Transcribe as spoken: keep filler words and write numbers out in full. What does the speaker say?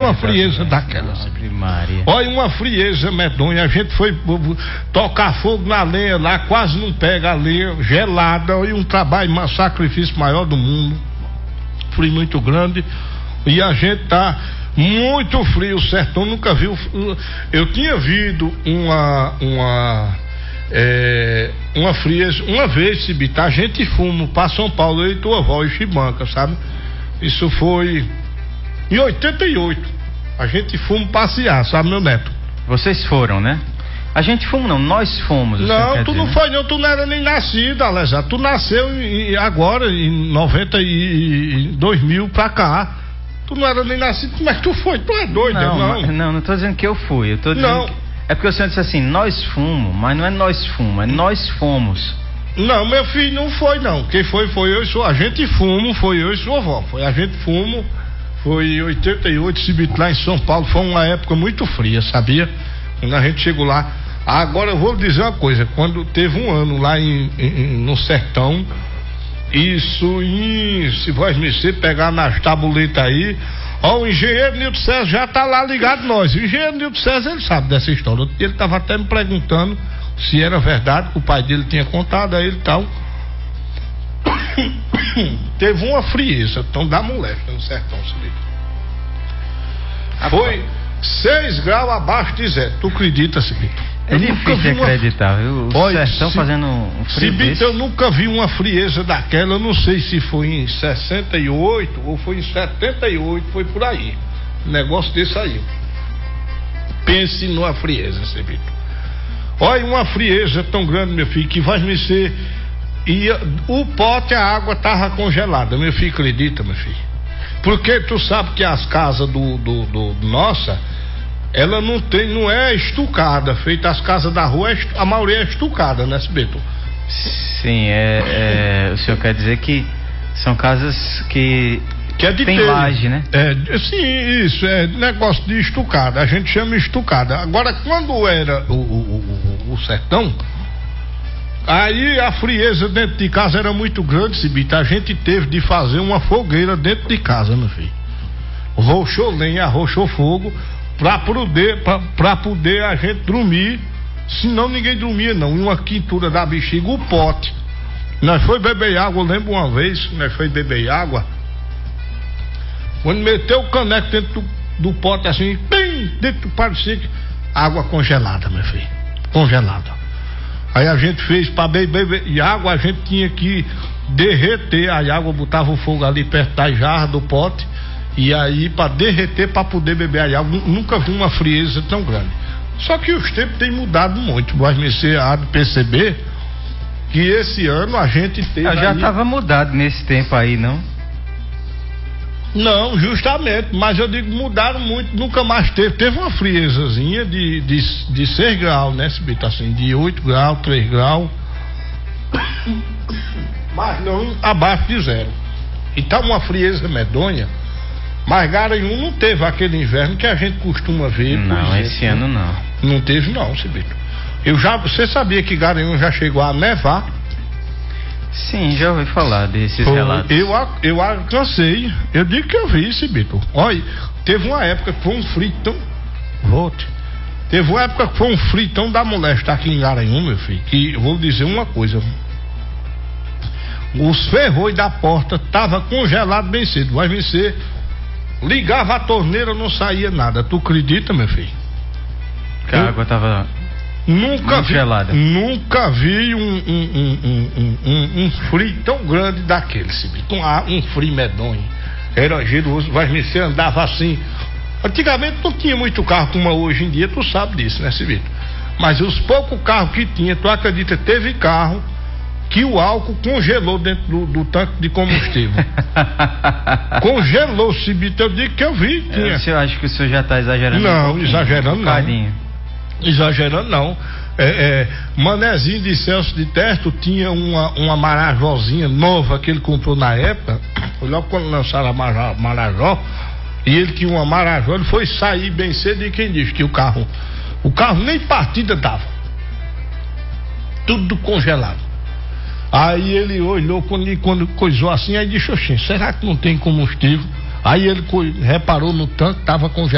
uma frieza daquela. Olha, uma frieza medonha. A gente foi tocar fogo na lenha lá, quase não pega a lenha, gelada. Olha, um trabalho, um sacrifício maior do mundo. Frio muito grande. E a gente tá muito frio. O sertão nunca viu. Eu tinha visto uma. uma É, uma frieza, uma vez, Cibita, a gente fuma para São Paulo, eu e tua avó e Chibanca, sabe? Isso foi em oitenta e oito. A gente fuma passear, sabe, meu neto? Vocês foram, né? A gente fuma não, nós fomos. Não, tu dizer, não né? foi não, tu não era nem nascido, Alessandro. Tu nasceu em, agora, em noventa e dois mil pra cá. Tu não era nem nascido, como é que tu foi? Tu é doido, não? Não, não, não, não tô dizendo que eu fui, eu tô dizendo não. Que... É porque o senhor disse assim, nós fomos, mas não é nós fomos, é nós fomos. Não, meu filho, não foi não. Quem foi, foi eu e sua. A gente fumo, foi eu e sua avó. Foi a gente fumo, foi em oitenta e oito, Cibito, lá em São Paulo. Foi uma época muito fria, sabia? Quando a gente chegou lá. Agora eu vou dizer uma coisa, quando teve um ano lá em, em, no sertão, isso em, se vós me ser, pegar nas tabuletas aí. Ó, o engenheiro Nilton César já tá lá ligado nós. O engenheiro Nilton César, ele sabe dessa história. Ele tava até me perguntando se era verdade que o pai dele tinha contado a ele e tal. Teve uma frieza, então dá molesta no sertão, se liga. Foi seis graus abaixo de zero. Tu acredita, Cibito? É difícil de acreditar, viu? O Olha, sertão se... fazendo um frio Cibito, desse. eu nunca vi uma frieza daquela. Eu não sei se foi em sessenta e oito ou foi em setenta e oito, foi por aí. Um negócio desse aí. Pense numa frieza, Cibito. Olha, uma frieza tão grande, meu filho, que vai me ser. E o pote, a água tava congelada, meu filho, acredita, meu filho? Porque tu sabe que as casas do, do, do nossa, ela não tem, não é estucada, feita as casas da rua, a maioria é estucada, né, Cibito? Sim, é, é, o senhor quer dizer que são casas que, que é de tem telha. laje, né? É, sim, isso, é negócio de estucada, a gente chama estucada. Agora, quando era o, o, o, o sertão, aí a frieza dentro de casa era muito grande, Cibito. A gente teve de fazer uma fogueira dentro de casa, meu filho. Roxou lenha, roxou fogo, pra poder, pra, pra poder a gente dormir. Senão ninguém dormia não. Em uma quintura da bexiga, o pote. Nós foi beber água, eu lembro uma vez, nós foi beber água. Quando meteu o caneco dentro do, do pote assim, bem dentro do parecia água congelada, meu filho. Congelada. Aí a gente fez para beber e água, a gente tinha que derreter a água, botava o fogo ali perto da jarra do pote, e aí para derreter para poder beber a água. Nunca vi uma frieza tão grande. Só que os tempos têm mudado muito. Mas você há de perceber que esse ano a gente teve. Eu já estava aí... mudado nesse tempo aí, não? Não, justamente, mas eu digo, mudaram muito, nunca mais teve. Teve uma friezazinha de, de, de seis graus, né, Cibito? Assim, de oito graus, três graus. Mas não abaixo de zero. Então, uma frieza medonha. Mas Garanhuns não teve aquele inverno que a gente costuma ver. Não, esse ano não. Não teve, não, Cibito. Eu já, você sabia que Garanhuns já chegou a nevar? Sim, já ouvi falar desses Foi, relatos. Eu, eu alcancei, eu digo que eu vi, Cibito. Olha, teve uma época que foi um frio tão. Volte. Teve uma época que foi um frio tão da molesta aqui em Garanhuns, meu filho, que eu vou dizer uma coisa. Os ferrolhos da porta estavam congelados bem cedo. Vai vencer. Ligava a torneira, não saía nada. Tu acredita, meu filho? Que a água estava. Nunca vi, gelada. Nunca vi um, um, um, um, um, um frio tão grande daquele, Cibito. Um, um frio medonho. Era geroso, mas você andava assim. Antigamente não tinha muito carro como hoje em dia, tu sabe disso, né, Cibito? Mas os poucos carros que tinha, tu acredita, teve carro que o álcool congelou dentro do, do tanque de combustível. Congelou, Cibito, eu digo que eu vi. Tinha. Eu acho que o senhor já está exagerando. Não, um exagerando um não. Exagerando não. É, é, Manezinho de Celso de Terto tinha uma, uma Marajózinha nova que ele comprou na época. Foi logo quando lançaram a Marajó, Marajó. E ele tinha uma Marajó. Ele foi sair bem cedo e quem disse que o carro, o carro nem partida dava. Tudo congelado. Aí ele olhou quando, quando coisou assim, aí disse, oxê, será que não tem combustível? Aí ele reparou no tanque, estava congelado.